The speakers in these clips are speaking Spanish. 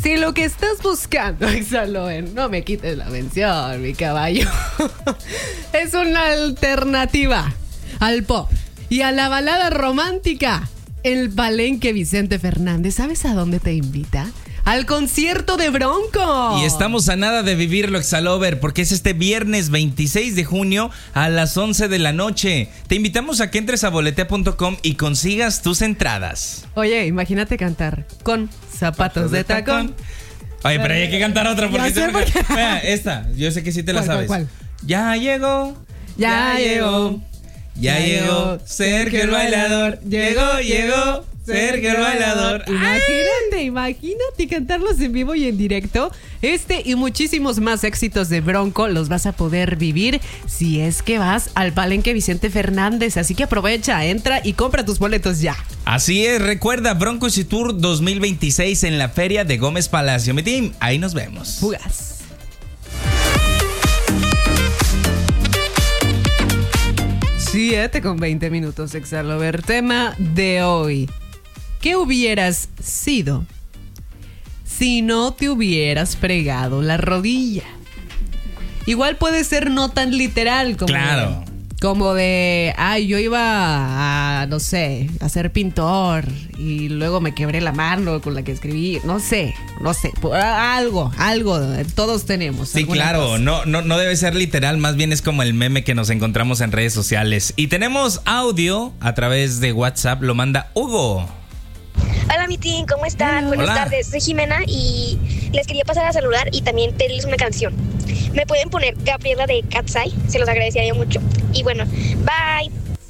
Si lo que estás buscando, Exaloven, no me quites la mención, mi caballo, es una alternativa al pop y a la balada romántica, el Palenque Vicente Fernández, ¿sabes a dónde te invita? Al concierto de Bronco. Y estamos a nada de vivirlo, Exalover, porque es este viernes 26 de junio a las 11 de la noche. Te invitamos a que entres a boletea.com y consigas tus entradas. Oye, imagínate cantar con zapatos de tacón. Oye, pero hay que cantar otra porque Mira, esta, yo sé que sí te la sabes. ¿Cuál? Ya llegó. Ya llegó Sergio el bailador. Llegó Sergio el bailador. Imagínate cantarlos en vivo y en directo. Este y muchísimos más éxitos de Bronco los vas a poder vivir si es que vas al Palenque Vicente Fernández. Así que aprovecha, entra y compra tus boletos ya. Así es, recuerda Bronco Easy Tour 2026 en la Feria de Gómez Palacio. Mi team, ahí nos vemos. Fugaz. 7:20, Exalover. Tema de hoy. ¿Qué hubieras sido si no te hubieras fregado la rodilla? Igual puede ser no tan literal como... Claro. Como de, yo iba a, no sé, a ser pintor y luego me quebré la mano con la que escribí. No sé, algo, todos tenemos. Sí, claro, no debe ser literal, más bien es como el meme que nos encontramos en redes sociales. Y tenemos audio a través de WhatsApp, lo manda Hugo. Hola, mi team, ¿cómo están? Buenas tardes, soy Jimena y les quería pasar a saludar y también pedirles una canción. ¿Me pueden poner Gabriela de Cat's Eye? Se los agradecería mucho. Y bueno, bye.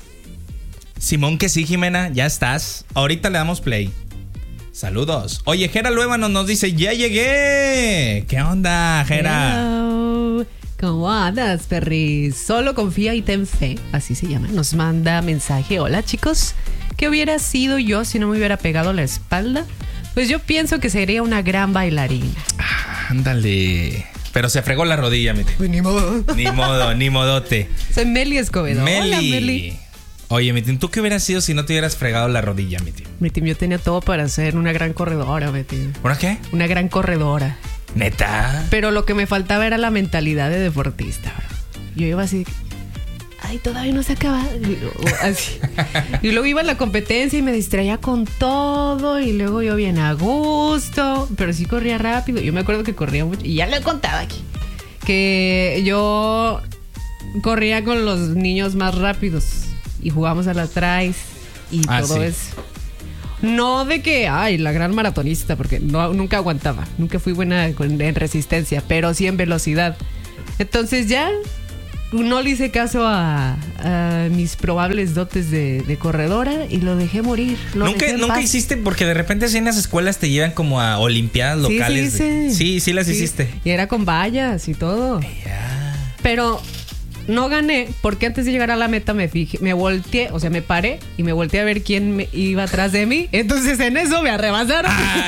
Simón que sí, Jimena, ya estás. Ahorita le damos play. Saludos. Oye, Jera Luébano nos dice, ya llegué. ¿Qué onda, Jera? Hello. ¿Cómo andas, perris? Solo confía y ten fe, así se llama. Nos manda mensaje. Hola, chicos. ¿Qué hubiera sido yo si no me hubiera pegado la espalda? Pues yo pienso que sería una gran bailarina. Ándale. Pero se fregó la rodilla, mi tío. Pues ni modo. Ni modote. Soy Meli Escobedo. Hola, Meli. Oye, mi tío, ¿tú qué hubieras sido si no te hubieras fregado la rodilla, mi tío? Mi tío, yo tenía todo para ser una gran corredora, mi tío. ¿Una qué? Una gran corredora. ¿Neta? Pero lo que me faltaba era la mentalidad de deportista, bro. Yo iba así... Ay, todavía no se acaba. Así. Y luego iba a la competencia y me distraía con todo. Y luego yo bien a gusto. Pero sí corría rápido. Yo me acuerdo que corría mucho. Y ya lo he contado aquí. Que yo corría con los niños más rápidos. Y jugábamos a las traes. Y todo sí. eso. No de que, la gran maratonista. Porque nunca aguantaba. Nunca fui buena en resistencia. Pero sí en velocidad. Entonces ya... No le hice caso a mis probables dotes de corredora y lo dejé morir. Nunca hiciste, porque de repente así en las escuelas te llevan como a olimpiadas locales. Sí las hiciste. Y era con vallas y todo. Pero no gané porque antes de llegar a la meta me volteé, o sea, me paré y me volteé a ver quién iba atrás de mí. Entonces en eso me arrebasaron.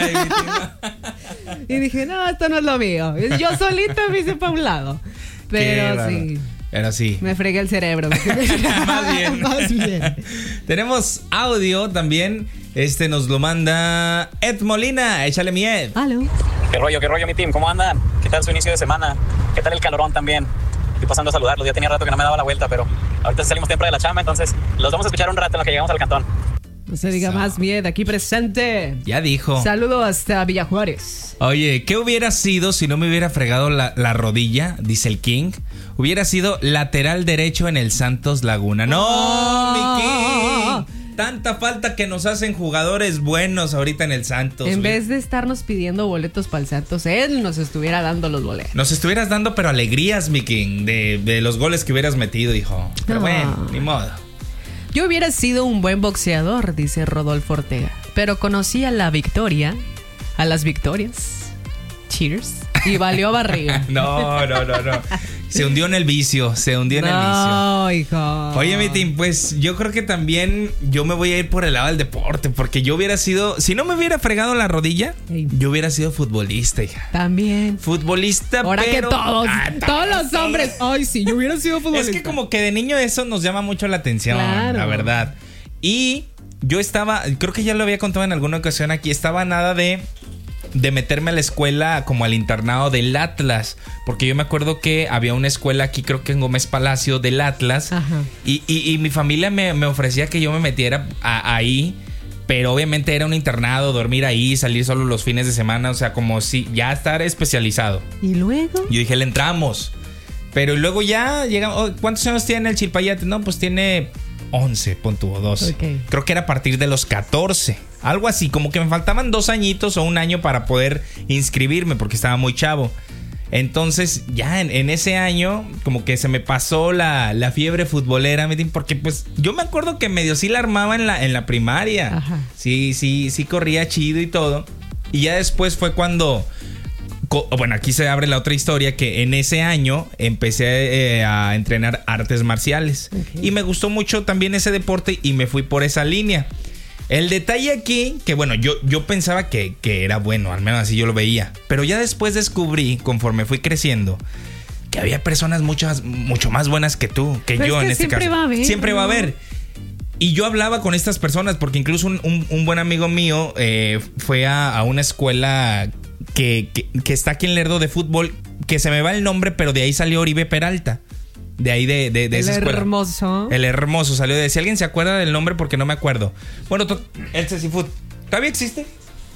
Y dije, no, esto no es lo mío. Yo solita me hice para un lado. Pero sí. Era así. Me fregué el cerebro. Más bien. Tenemos audio también. Nos lo manda Ed Molina. Échale mi Ed. Aló. ¿Qué rollo, mi team? ¿Cómo andan? ¿Qué tal su inicio de semana? ¿Qué tal el calorón también? Estoy pasando a saludarlos. Ya tenía rato que no me daba la vuelta, pero ahorita salimos temprano de la chamba, entonces los vamos a escuchar un rato en lo que llegamos al cantón. No se diga más, Mied, aquí presente. Ya dijo. Saludo hasta Villa Juárez. Oye, ¿qué hubiera sido si no me hubiera fregado la rodilla? Dice el King. Hubiera sido lateral derecho en el Santos Laguna. ¡No, mi King! Tanta falta que nos hacen jugadores buenos ahorita en el Santos. En vez de estarnos pidiendo boletos para el Santos, él nos estuviera dando los boletos. Nos estuvieras dando, pero alegrías, mi King, de los goles que hubieras metido, hijo. Pero bueno, ni modo. Yo hubiera sido un buen boxeador, dice Rodolfo Ortega, pero conocí a las victorias. Cheers. Y valió barriga. No. Se hundió en el vicio. No, hijo. Oye, mi team, pues yo creo que también yo me voy a ir por el lado del deporte, porque yo hubiera sido, si no me hubiera fregado la rodilla, yo hubiera sido futbolista, hija. También. Futbolista, ahora pero... que todos los hombres. Ay, sí, yo hubiera sido futbolista. Es que como que de niño eso nos llama mucho la atención, claro. La verdad. Y yo estaba, creo que ya lo había contado en alguna ocasión aquí, estaba nada de de meterme a la escuela como al internado del Atlas, porque yo me acuerdo que había una escuela aquí, creo que en Gómez Palacio, del Atlas. Ajá. Y mi familia me ofrecía que yo me metiera ahí, pero obviamente era un internado, dormir ahí, salir solo los fines de semana, o sea, como si ya estar especializado. ¿Y luego? Yo dije, le entramos. Pero luego ya llegamos. ¿Cuántos años tiene el Chilpayate? No, pues tiene 11, pon tú, o 12. Okay. Creo que era a partir de los 14. Algo así, como que me faltaban 2 añitos o 1 año para poder inscribirme porque estaba muy chavo. Entonces ya en ese año como que se me pasó la fiebre futbolera, porque pues yo me acuerdo que medio sí la armaba en la primaria. Ajá. Sí corría chido y todo. Y ya después fue cuando... Bueno, aquí se abre la otra historia, que en ese año empecé a entrenar artes marciales. Okay. Y me gustó mucho también ese deporte y me fui por esa línea. El detalle aquí, que bueno, yo pensaba que era bueno, al menos así yo lo veía. Pero ya después descubrí, conforme fui creciendo, que había personas mucho más buenas que tú, que pero yo es que en este caso. Siempre va a haber. Siempre va a haber. Y yo hablaba con estas personas, porque incluso un buen amigo mío fue a una escuela que está aquí en Lerdo de fútbol, que se me va el nombre, pero de ahí salió Oribe Peralta. De ahí de esa escuela. El Hermoso. El Hermoso salió de... Si alguien se acuerda del nombre, porque no me acuerdo. Bueno, el Cecifood, ¿todavía existe?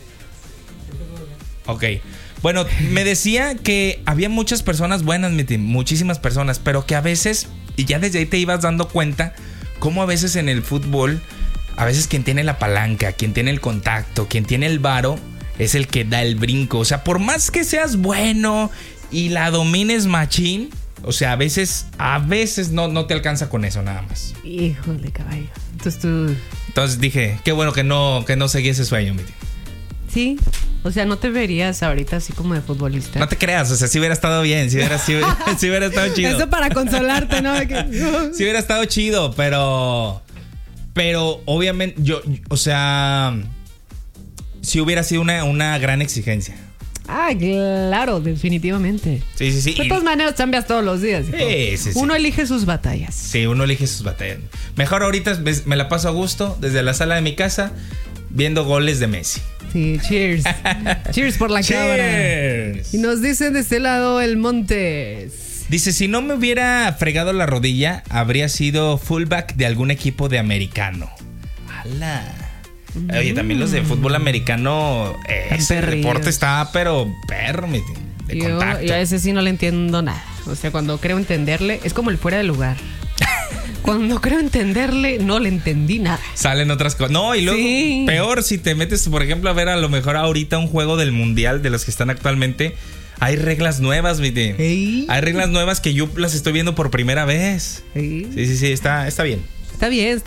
Ok. Bueno, me decía que había muchas personas buenas, muchísimas personas, pero que a veces, y ya desde ahí te ibas dando cuenta, cómo a veces en el fútbol, a veces quien tiene la palanca, quien tiene el contacto, quien tiene el varo, es el que da el brinco. O sea, por más que seas bueno y la domines machín, o sea, a veces no te alcanza con eso nada más. Híjole, caballo. Entonces dije, qué bueno que no seguí ese sueño, mi tío. Sí, o sea, no te verías ahorita así como de futbolista. No te creas, o sea, si hubiera estado bien, si hubiera estado chido. Eso para consolarte, ¿no? Si hubiera estado chido, pero obviamente o sea, si hubiera sido una gran exigencia. Ah, claro, definitivamente. Sí. De todas maneras cambias todos los días. Sí. Uno elige sus batallas. Sí, uno elige sus batallas. Mejor ahorita me la paso a gusto desde la sala de mi casa viendo goles de Messi. Sí, cheers. Cheers por la cámara. Y nos dicen de este lado el Montes. Dice, si no me hubiera fregado la rodilla, habría sido fullback de algún equipo de americano. ¡Hala! Oye, también los de fútbol americano, ese deporte está, pero perro, de contacto. Yo a ese sí no le entiendo nada. O sea, cuando creo entenderle, es como el fuera de lugar. Cuando creo entenderle, no le entendí nada. Salen otras cosas. No, y luego, sí. Peor si te metes, por ejemplo, a ver a lo mejor ahorita un juego del mundial de los que están actualmente. Hay reglas nuevas, Hey. Hay reglas nuevas que yo las estoy viendo por primera vez. Hey. Sí, está bien. Está bien.